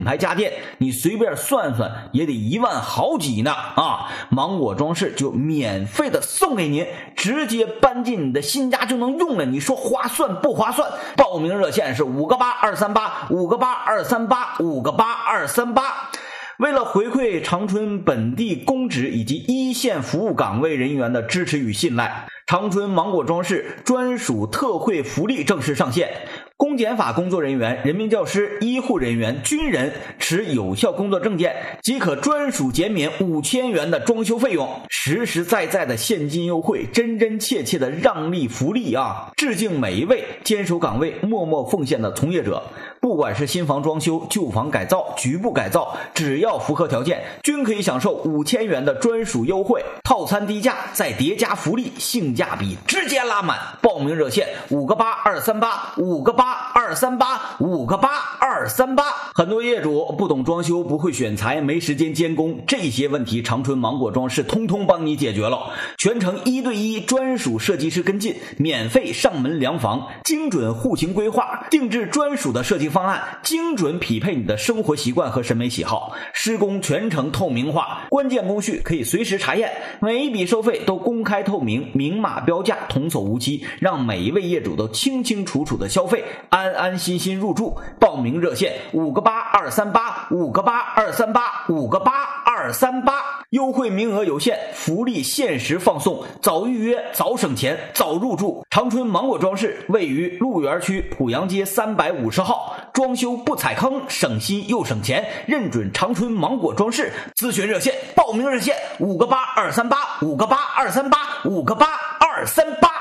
牌家电你随便算算也得1万好几呢啊！芒果装饰就免费的送给您，直接搬进你的新家就能用了，你说划算不划算？报名热线是5个8 238 5个8 238 5个8 238。为了回馈长春本地公职以及一线服务岗位人员的支持与信赖，长春芒果装饰专属特惠福利正式上线。公检法工作人员、人民教师、医护人员、军人持有效工作证件即可专属减免5000元的装修费用，实实在在的现金优惠，真真切切的让利福利啊！致敬每一位坚守岗位、默默奉献的从业者，不管是新房装修、旧房改造、局部改造，只要符合条件，均可以享受5000元的专属优惠，套餐低价再叠加福利，性价比直接拉满。报名热线5个8 238 5个8 238 5个8 238。很多业主不懂装修，不会选材，没时间监工，这些问题长春芒果装饰通通帮你解决了，全程1对1专属设计师跟进，免费上门量房，精准户型规划，定制专属的设计方案，精准匹配你的生活习惯和审美喜好，施工全程透明化，关键工序可以随时查验，每一笔收费都公开透明，明码标价，童叟无欺，让每一位业主都清清楚楚的消费，安安心心入住。报名热线5个8 238 5个8 238 5个8 238。优惠名额有限，福利限时放送，早预约早省钱早入住。长春芒果装饰位于鹿园区濮阳街350号，装修不踩坑，省心又省钱，认准长春芒果装饰。咨询热线报名热线5个8 238 5个8 238 5个8 238。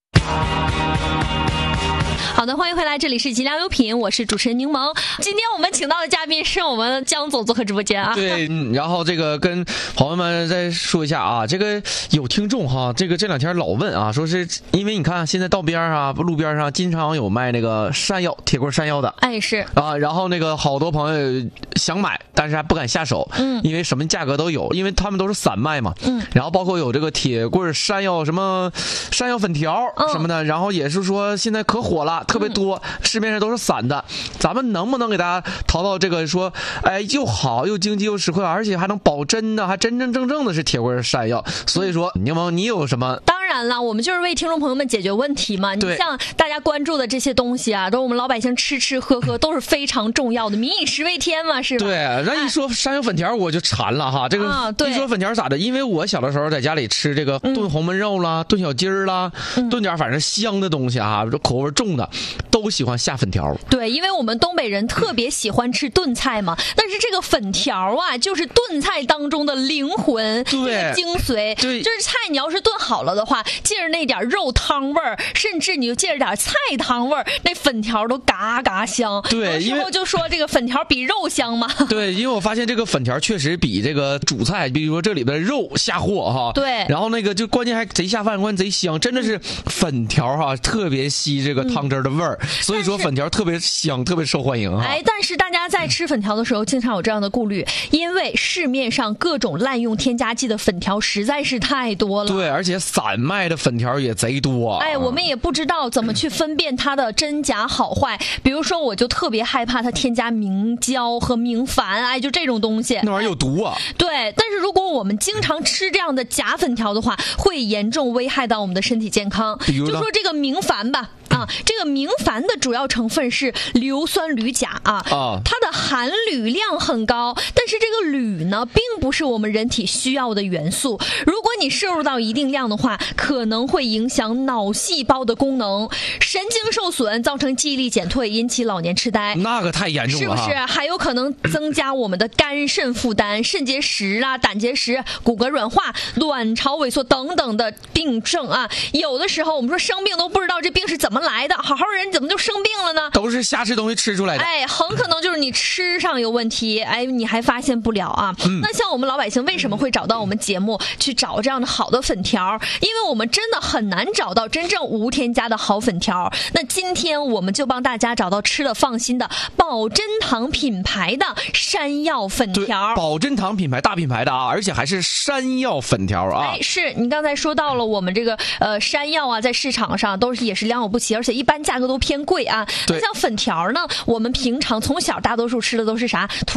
好的，欢迎回来，这里是吉良优品，我是主持人柠檬。今天我们请到的嘉宾是我们江总做客直播间啊。 对，然后这个跟朋友们再说一下啊，这个有听众哈，这两天老问啊，说是因为你看现在道边啊、路边上经常有卖那个山药、铁棍山药的， 哎是啊，然后那个好多朋友想买，但是还不敢下手，因为什么价格都有，因为他们都是散卖嘛，然后包括有这个铁棍山药什么山药粉条什么的，然后也是说现在可火了。特别多，市面上都是散的，咱们能不能给大家淘到这个说，哎，又好又经济又实惠，而且还能保真的，还真真正正的是铁棍山药。所以说，柠檬，你有什么？ 当然了，我们就是为听众朋友们解决问题嘛。你像大家关注的这些东西啊，都是我们老百姓吃吃喝喝都是非常重要的，民以食为天嘛，是吧？ 对，那一说山药粉条我就馋了哈。这个一说粉条咋的？因为我小的时候在家里吃这个炖红焖肉啦、炖小鸡儿啦、炖点反正香的东西啊，口味重的。都喜欢下粉条， 对，因为我们东北人特别喜欢吃炖菜嘛。但是这个粉条啊，就是炖菜当中的灵魂，这个精髓。对，就是菜你要是炖好了的话，借着那点肉汤味儿，甚至你就借着点菜汤味儿，那粉条都嘎嘎香。 对， 有时候就说这个粉条比肉香嘛。 对，因为我发现这个粉条确实比这个主菜，比如说这里边的肉下货哈。 对， 然后那个就关键还贼下饭，关键贼香，真的是粉条哈，特别吸这个汤汁的味儿。所以说粉条特别香，特别受欢迎啊！ 哎，但是大家在吃粉条的时候，经常有这样的顾虑，因为市面上各种滥用添加剂的粉条实在是太多了。 对，而且散卖的粉条也贼多。 哎，我们也不知道怎么去分辨它的真假好坏。比如说，我就特别害怕它添加明胶和明矾，哎，就这种东西。 那玩意儿有毒啊！ 对，但是如果我们经常吃这样的假粉条的话，会严重危害到我们的身体健康。就说这个明矾吧。这个明矾的主要成分是硫酸铝钾啊，它的含铝量很高，但是这个铝呢，并不是我们人体需要的元素。如果你摄入到一定量的话，可能会影响脑细胞的功能，神经受损，造成记忆力减退，引起老年痴呆。 那个太严重了， 是不是？还有可能增加我们的肝肾负担，肾结石啊、胆结石、骨骼软化、卵巢萎缩等等的病症啊。有的时候我们说生病都不知道这病是怎么来的，好好人怎么就生病了呢？ 都是瞎吃东西吃出来的。 哎，很可能就是你吃上有问题，哎，你还发现不了啊。那像我们老百姓为什么会找到我们节目去找这样的好的粉条？因为我们真的很难找到真正无添加的好粉条。那今天我们就帮大家找到吃了放心的宝珍堂品牌的山药粉条。 宝珍堂品牌大品牌的啊，而且还是山药粉条啊。 哎，是你刚才说到了我们这个山药啊，在市场上也是良莠不齐，而且一般价格都偏贵啊。那像粉条呢，我们平常从小大多数主吃的都是啥？